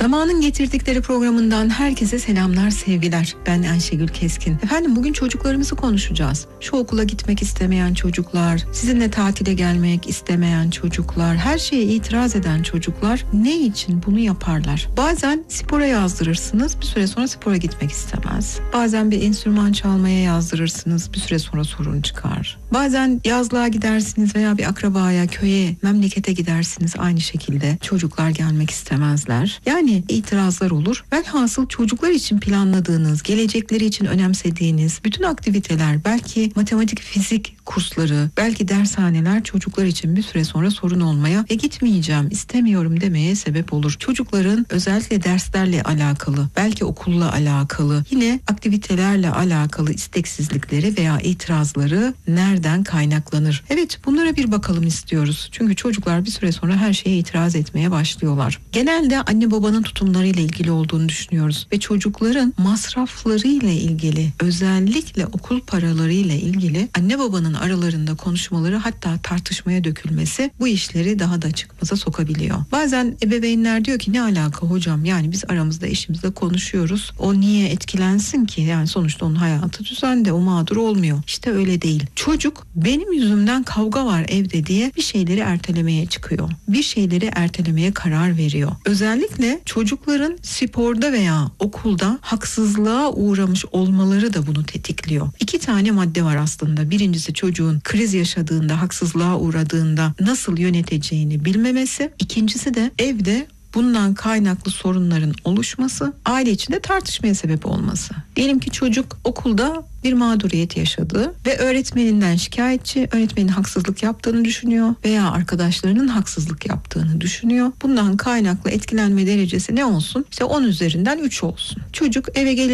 Zamanın Getirdikleri programından herkese selamlar, sevgiler. Ben Ayşegül Keskin. Efendim bugün çocuklarımızı konuşacağız. Şu okula gitmek istemeyen çocuklar, sizinle tatile gelmek istemeyen çocuklar, her şeye itiraz eden çocuklar ne için bunu yaparlar? Bazen spora yazdırırsınız, bir süre sonra spora gitmek istemez. Bazen bir enstrüman çalmaya yazdırırsınız, bir süre sonra sorun çıkar. Bazen yazlığa gidersiniz veya bir akrabaya, köye, memlekete gidersiniz, aynı şekilde çocuklar gelmek istemezler. Yani itirazlar olur. Velhasıl çocuklar için planladığınız, gelecekleri için önemsediğiniz bütün aktiviteler, belki matematik, fizik kursları, belki dershaneler çocuklar için bir süre sonra sorun olmaya ve gitmeyeceğim, istemiyorum demeye sebep olur. Çocukların özellikle derslerle alakalı, belki okulla alakalı, yine aktivitelerle alakalı isteksizlikleri veya itirazları nereden kaynaklanır? Evet, bunlara bir bakalım istiyoruz. Çünkü çocuklar bir süre sonra her şeye itiraz etmeye başlıyorlar. Genelde anne babanın tutumlarıyla ilgili olduğunu düşünüyoruz ve çocukların masraflarıyla ilgili, özellikle okul paralarıyla ilgili anne babanın aralarında konuşmaları, hatta tartışmaya dökülmesi bu işleri daha da çıkmaza sokabiliyor. Bazen ebeveynler diyor ki ne alaka hocam, yani biz aramızda eşimizle konuşuyoruz, o niye etkilensin ki, yani sonuçta onun hayatı düzende, o mağdur olmuyor. İşte öyle değil. Çocuk benim yüzümden kavga var evde diye bir şeyleri ertelemeye çıkıyor. Bir şeyleri ertelemeye karar veriyor. Özellikle çocukların sporda veya okulda haksızlığa uğramış olmaları da bunu tetikliyor. 2 tane madde var aslında. Birincisi çocuğun kriz yaşadığında, haksızlığa uğradığında nasıl yöneteceğini bilmemesi. İkincisi de evde bundan kaynaklı sorunların oluşması, aile içinde tartışmaya sebep olması. Diyelim ki çocuk okulda bir mağduriyet yaşadı ve öğretmeninden şikayetçi, öğretmenin haksızlık yaptığını düşünüyor veya arkadaşlarının haksızlık yaptığını düşünüyor. Bundan kaynaklı etkilenme derecesi ne olsun? İşte 10 üzerinden 3 olsun. Çocuk eve gelir